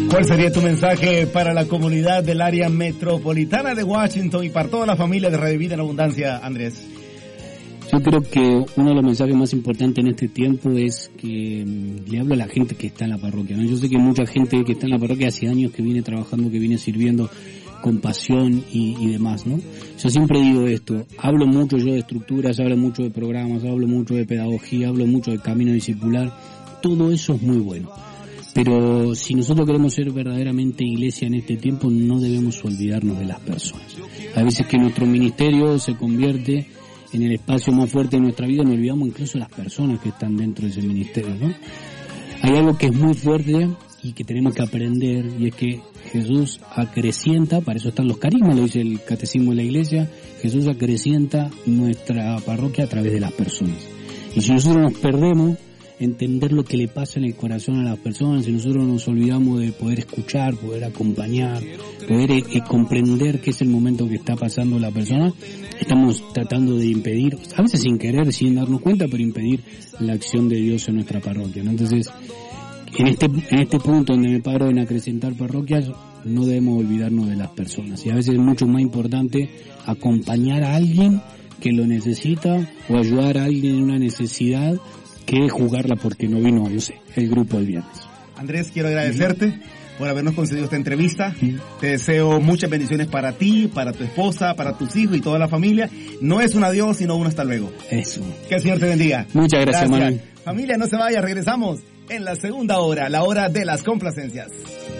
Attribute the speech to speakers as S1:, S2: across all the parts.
S1: ¿Cuál sería tu mensaje para la comunidad del área metropolitana de Washington y para toda la familia de Radio Vida en Abundancia, Andrés?
S2: Yo creo que uno de los mensajes más importantes en este tiempo es que le hablo a la gente que está en la parroquia, ¿no? Yo sé que mucha gente que está en la parroquia hace años que viene trabajando, que viene sirviendo con pasión y demás, ¿no? Yo siempre digo esto, hablo mucho yo de estructuras, hablo mucho de programas, hablo mucho de pedagogía, hablo mucho de camino discipular, todo eso es muy bueno. Pero si nosotros queremos ser verdaderamente iglesia en este tiempo, no debemos olvidarnos de las personas. A veces que nuestro ministerio se convierte en el espacio más fuerte de nuestra vida, nos olvidamos incluso de las personas que están dentro de ese ministerio, ¿no? Hay algo que es muy fuerte y que tenemos que aprender, y es que Jesús acrecienta, para eso están los carismas, lo dice el Catecismo de la Iglesia, Jesús acrecienta nuestra parroquia a través de las personas. Y si nosotros nos perdemos entender lo que le pasa en el corazón a las personas, si nosotros nos olvidamos de poder escuchar, poder acompañar, poder comprender qué es el momento que está pasando la persona, estamos tratando de impedir, a veces sin querer, sin darnos cuenta, pero impedir la acción de Dios en nuestra parroquia, ¿no? Entonces, en este punto donde me paro en acrecentar parroquias, no debemos olvidarnos de las personas, y a veces es mucho más importante acompañar a alguien que lo necesita o ayudar a alguien en una necesidad que jugarla porque no vino, yo sé, el grupo el viernes.
S1: Andrés, quiero agradecerte por habernos concedido esta entrevista. Te deseo muchas bendiciones para ti, para tu esposa, para tus hijos y toda la familia. No es un adiós, sino un hasta luego.
S2: Eso.
S1: Que el Señor te bendiga.
S2: Muchas gracias, Manuel.
S1: Familia, no se vaya, regresamos en la segunda hora, la hora de las complacencias.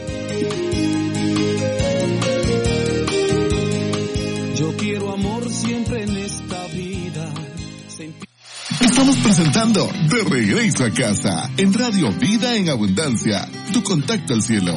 S3: Yo quiero amor siempre en esta vida.
S4: Estamos presentando De Regreso a Casa en Radio Vida en Abundancia, tu contacto al cielo.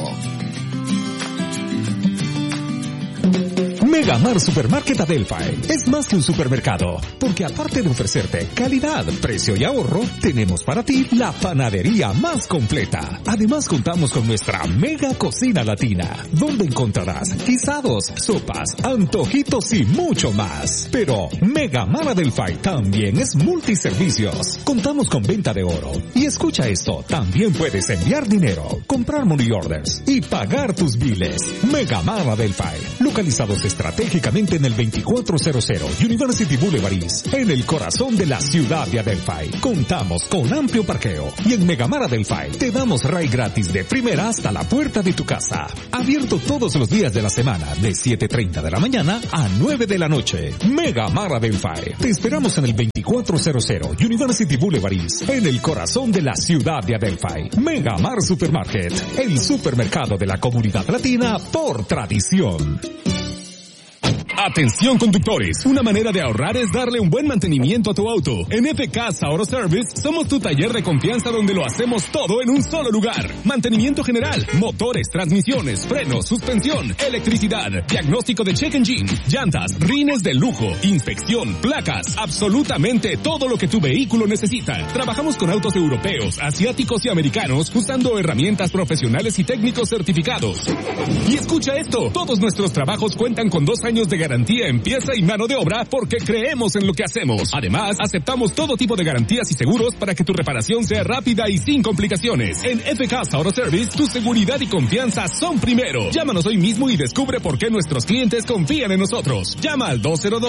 S5: Megamar Supermarket Adelphi es más que un supermercado, porque aparte de ofrecerte calidad, precio y ahorro, tenemos para ti la panadería más completa. Además contamos con nuestra mega cocina latina, donde encontrarás guisados, sopas, antojitos y mucho más. Pero Megamar Adelphi también es multiservicios. Contamos con venta de oro. Y escucha esto, también puedes enviar dinero, comprar money orders y pagar tus biles. Megamar Adelphi, localizados estratégicamente en el 2400 University Boulevard East, en el corazón de la ciudad de Adelphi. Contamos con amplio parqueo y en Megamar Adelphi te damos ride gratis de primera hasta la puerta de tu casa. Abierto todos los días de la semana de 7:30 de la mañana a 9 de la noche. Megamar Adelphi. Te esperamos en el 2400 University Boulevard East, en el corazón de la ciudad de Adelphi. Megamar Supermarket, el supermercado de la comunidad latina por tradición.
S6: Atención conductores, una manera de ahorrar es darle un buen mantenimiento a tu auto. En FK Auto Service somos tu taller de confianza donde lo hacemos todo en un solo lugar. Mantenimiento general, motores, transmisiones, frenos, suspensión, electricidad, diagnóstico de check engine, llantas, rines de lujo, inspección, placas, absolutamente todo lo que tu vehículo necesita. Trabajamos con autos europeos, asiáticos y americanos usando herramientas profesionales y técnicos certificados. Y escucha esto, todos nuestros trabajos cuentan con 2 años de garantía en pieza y mano de obra porque creemos en lo que hacemos. Además, aceptamos todo tipo de garantías y seguros para que tu reparación sea rápida y sin complicaciones. En FK Auto Service, tu seguridad y confianza son primero. Llámanos hoy mismo y descubre por qué nuestros clientes confían en nosotros. Llama al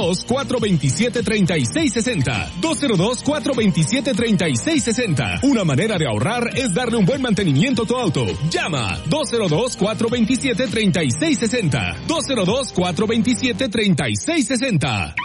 S6: 202-427-3660. 202-427-3660. Una manera de ahorrar es darle un buen mantenimiento a tu auto. Llama 202-427-3660. 202-427-3660.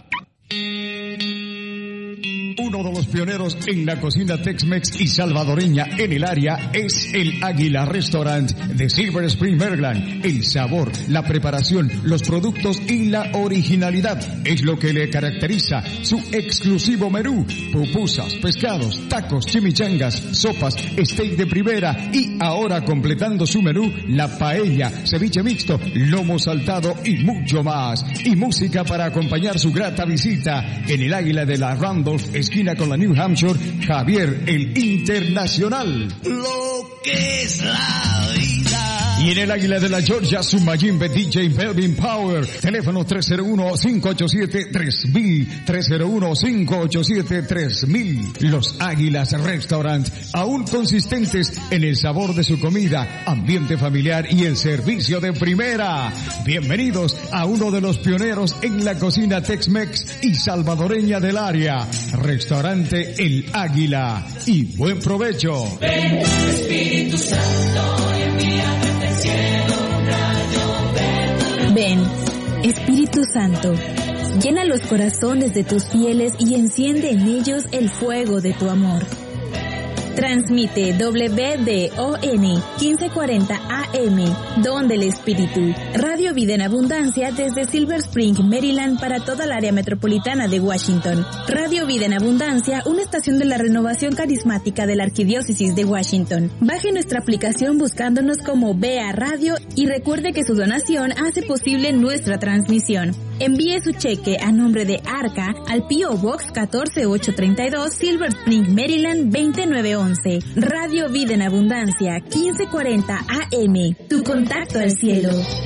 S7: Uno de los pioneros en la cocina Tex-Mex y salvadoreña en el área es el Águila Restaurant de Silver Spring, Maryland. El sabor, la preparación, los productos y la originalidad es lo que le caracteriza su exclusivo menú. Pupusas, pescados, tacos, chimichangas, sopas, steak de primera y ahora completando su menú, la paella, ceviche mixto, lomo saltado y mucho más. Y música para acompañar su grata visita en el Águila de la Randolph, esquina con la New Hampshire, Javier el Internacional.
S3: Lo que es la vida.
S8: Y
S7: Y en el Águila de la Georgia, su Mayimbe DJ Melvin Power. Teléfono 301-587-3000. 301-587-3000. Los Águilas Restaurant, aún consistentes en el sabor de su comida, ambiente familiar y el servicio de primera. Bienvenidos a uno de los pioneros en la cocina Tex-Mex y salvadoreña del área. Restaurante El Águila. Y buen provecho.
S8: Ven, Espíritu Santo, envíame del cielo un rayo verde.
S9: Ven, Espíritu Santo, llena los corazones de tus fieles y enciende en ellos el fuego de tu amor. Transmite WDON 1540 AM, Don del Espíritu, Radio Vida en Abundancia desde Silver Spring, Maryland para toda el área metropolitana de Washington. Radio Vida en Abundancia, una estación de la renovación carismática de la Arquidiócesis de Washington. Baje nuestra aplicación buscándonos como BA Radio y recuerde que su donación hace posible nuestra transmisión. Envíe su cheque a nombre de Arca al P.O. Box 14832, Silver Spring, Maryland 20911. Radio Vida en Abundancia 1540 AM. Tu contacto al cielo.